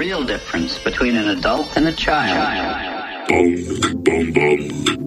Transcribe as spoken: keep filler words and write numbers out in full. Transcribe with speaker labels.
Speaker 1: real difference between an adult and a child.
Speaker 2: Boom, boom, boom.